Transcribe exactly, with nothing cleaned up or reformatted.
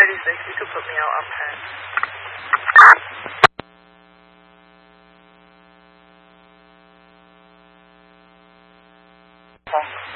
thirty-six, you could put me out on ten.